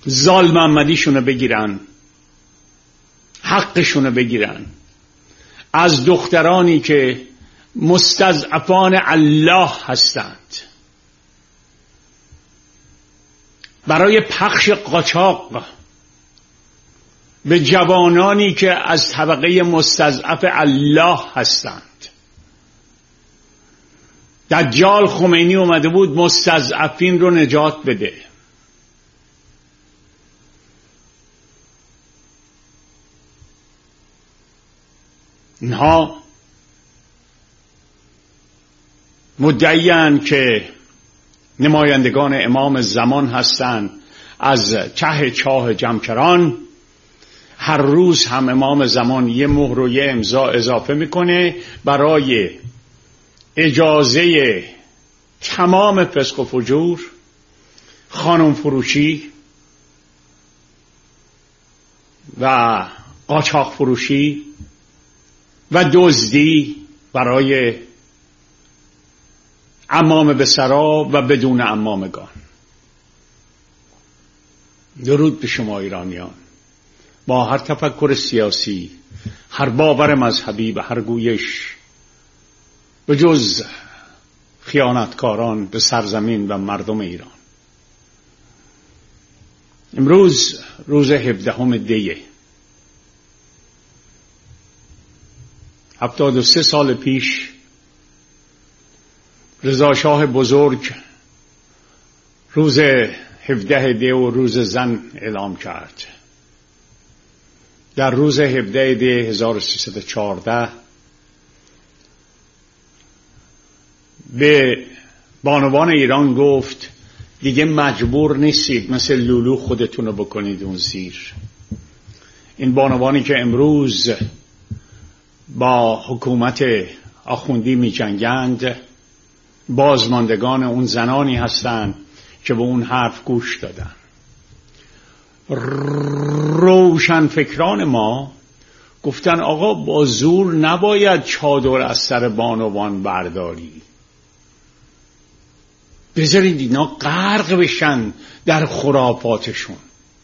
زال محمدیشونو بگیرن، حقشونو بگیرن از دخترانی که مستضعفان الله هستند، برای پخش قاچاق به جوانانی که از طبقه مستضعف الله هستند. دجال خمینی اومده بود مستضعفین رو نجات بده. اینها مدعیان که نمایندگان امام زمان هستند از ته چاه جمکران. هر روز هم امام زمان یه مهر و یه امضا اضافه میکنه برای اجازه تمام فسق و فجور، خانم فروشی و قاچاق فروشی و دزدی برای عمامه به سرا و بدون عمامگان. درود به شما ایرانیان، با هر تفکر سیاسی، هر باور مذهبی و هر گویش، به جز خیانتکاران به سرزمین و مردم ایران. امروز روز 17 دیه. 73 سال پیش رضا شاه بزرگ روز 17 دی و روز زن اعلام کرد. در روز 17 دی 1314 به بانوان ایران گفت دیگه مجبور نیستید مثل لولو خودتون رو بکنید اون زیر. این بانوانی که امروز با حکومت آخوندی می جنگند بازماندگان اون زنانی هستند که به اون حرف گوش دادن. روشن فکران ما گفتن آقا با زور نباید چادر از سر بانوان برداری، بذارید اینا غرق بشن در خرافاتشون.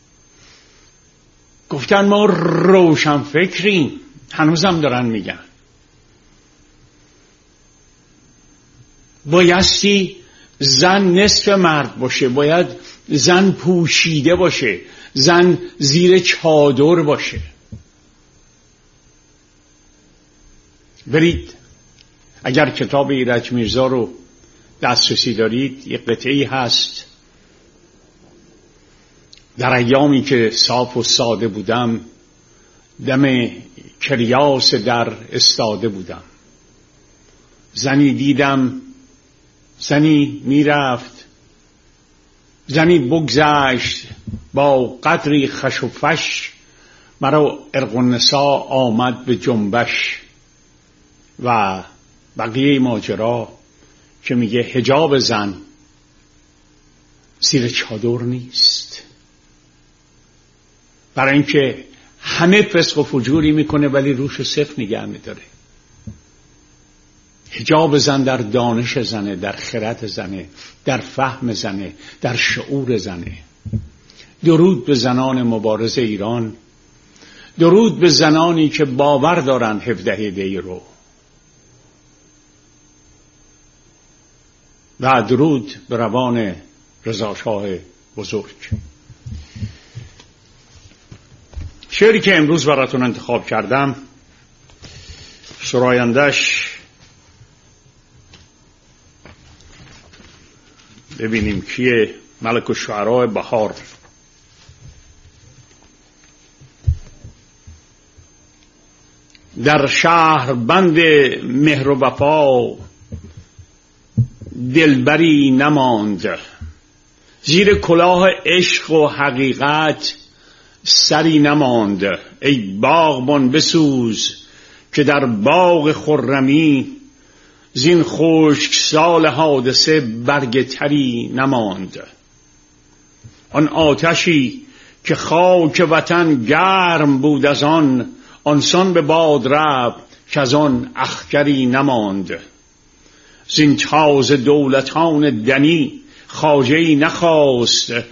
گفتن ما روشن فکریم، هنوزم دارن میگن بایستی زن نصف مرد باشه، باید زن پوشیده باشه، زن زیر چادر باشه. برید اگر کتاب ایرج میرزا رو دسترسی دارید، یک قطعی هست در ایامی که صاف و ساده بودم دم کریاس در استاده بودم. زنی دیدم، زنی میرفت، زنی بگذشت با قدری خش و فش، مرا ارق النساء آمد به جنبش. و بقیه ماجرا که میگه حجاب زن زیر چادر نیست، برای اینکه همه فسق و فجوری میکنه ولی روش صفر نگه میداره. حجاب زن در دانش زنه، در خرد زنه، در فهم زنه، در شعور زنه. درود به زنان مبارز ایران، درود به زنانی که باور دارن 17 دی رو، و درود به روان رضا شاه بزرگ. شعری که امروز براتون انتخاب کردم سرایندش ببینیم کیه، ملک الشعراء بهار. در شهر بند مهر و وفا دلبری نماند، زیر کلاه عشق و حقیقت سری نماند. ای باغبان بسوز که در باغ خرمی، زین خشک سال حادثه برگ تری نماند. آن آتشی که خاک وطن گرم بود از آنسان به باد رفت که از آن اخگری نماند. زین تاز دولتان دنی خواجه‌ای نخواست